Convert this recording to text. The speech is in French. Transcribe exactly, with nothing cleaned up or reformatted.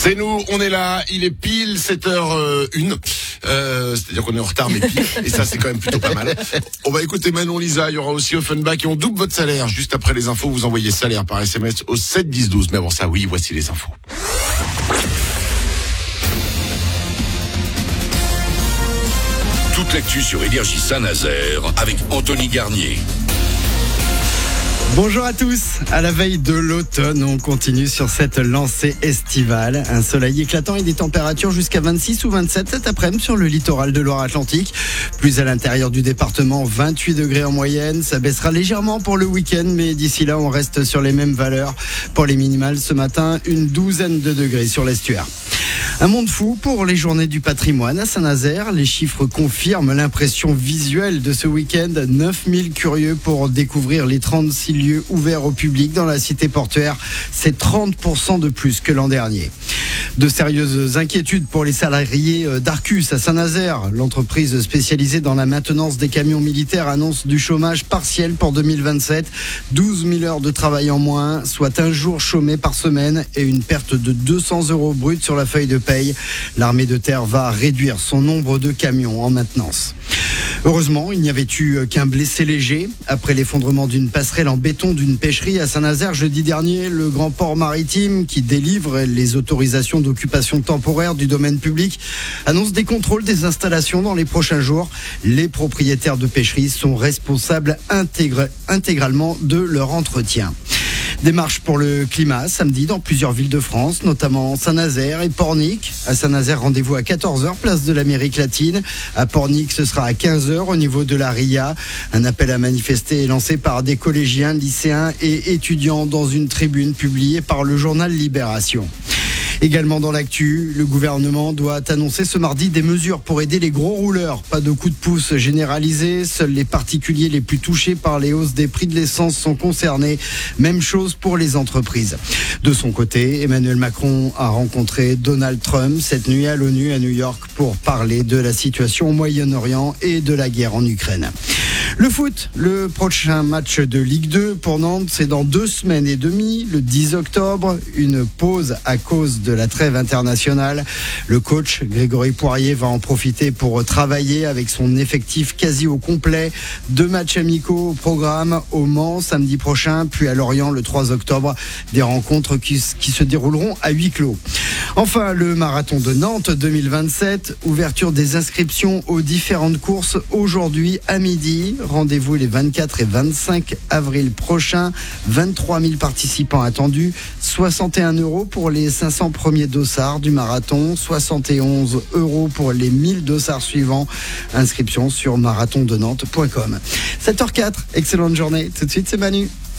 C'est nous, on est là, il est pile sept heures une, euh, c'est-à-dire qu'on est en retard mais pile, et ça c'est quand même plutôt pas mal. On va écouter Manon Lisa, il y aura aussi Offenbach et on double votre salaire. Juste après les infos, vous envoyez salaire par S M S au sept dix douze. Mais avant ça, oui, voici les infos. Toute l'actu sur Énergie Saint-Nazaire avec Anthony Garnier. Bonjour à tous. À la veille de l'automne, on continue sur cette lancée estivale. Un soleil éclatant et des températures jusqu'à vingt-six ou vingt-sept cet après-midi sur le littoral de Loire-Atlantique. Plus à l'intérieur du département, vingt-huit degrés en moyenne. Ça baissera légèrement pour le week-end, mais d'ici là, on reste sur les mêmes valeurs. Pour les minimales, ce matin, une douzaine de degrés sur l'estuaire. Un monde fou pour les journées du patrimoine à Saint-Nazaire. Les chiffres confirment l'impression visuelle de ce week-end. neuf mille curieux pour découvrir les trente-six lieux ouverts au public dans la cité portuaire. C'est trente pour cent de plus que l'an dernier. De sérieuses inquiétudes pour les salariés d'Arcus à Saint-Nazaire. L'entreprise spécialisée dans la maintenance des camions militaires annonce du chômage partiel pour deux mille vingt-sept. douze mille heures de travail en moins, soit un jour chômé par semaine et une perte de deux cents euros bruts sur la feuille de paye. L'armée de terre va réduire son nombre de camions en maintenance. Heureusement, il n'y avait eu qu'un blessé léger. Après l'effondrement d'une passerelle en béton d'une pêcherie à Saint-Nazaire jeudi dernier, le Grand Port Maritime, qui délivre les autorisations d'occupation temporaire du domaine public, annonce des contrôles des installations dans les prochains jours. Les propriétaires de pêcheries sont responsables intégr- intégralement de leur entretien. Démarche pour le climat samedi dans plusieurs villes de France, notamment Saint-Nazaire et Pornic. À Saint-Nazaire, rendez-vous à quatorze heures, place de l'Amérique latine. À Pornic, ce sera à quinze heures au niveau de la R I A. Un appel à manifester est lancé par des collégiens, lycéens et étudiants dans une tribune publiée par le journal Libération. Également dans l'actu, le gouvernement doit annoncer ce mardi des mesures pour aider les gros rouleurs. Pas de coup de pouce généralisé, seuls les particuliers les plus touchés par les hausses des prix de l'essence sont concernés. Même chose pour les entreprises. De son côté, Emmanuel Macron a rencontré Donald Trump cette nuit à l'ONU à New York pour parler de la situation au Moyen-Orient et de la guerre en Ukraine. Le foot, le prochain match de Ligue deux pour Nantes, c'est dans deux semaines et demie, le dix octobre, une pause à cause de la trêve internationale. Le coach Grégory Poirier va en profiter pour travailler avec son effectif quasi au complet. Deux matchs amicaux au programme au Mans samedi prochain, puis à Lorient le trois octobre. Des rencontres qui, qui se dérouleront à huis clos. Enfin, le marathon de Nantes deux mille vingt-sept, ouverture des inscriptions aux différentes courses aujourd'hui à midi. Rendez-vous les vingt-quatre et vingt-cinq avril prochains. vingt-trois mille participants attendus. soixante et un euros pour les cinq cents premiers dossards du marathon. soixante et onze euros pour les mille dossards suivants. Inscription sur marathon de nantes point com. sept heures quatre, excellente journée. Tout de suite, c'est Manu.